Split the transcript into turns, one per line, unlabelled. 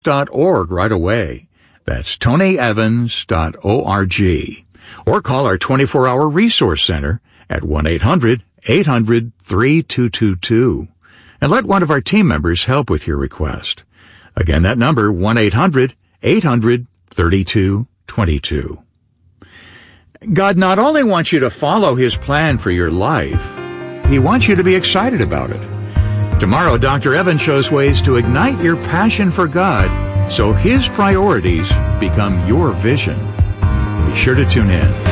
tonyevans.org right away. That's tonyevans.org. Or call our 24-hour resource center at 1-800-800-3222. And let one of our team members help with your request. Again, that number, 1-800-800-3222. God not only wants you to follow His plan for your life, He wants you to be excited about it. Tomorrow, Dr. Evan shows ways to ignite your passion for God so His priorities become your vision. Be sure to tune in.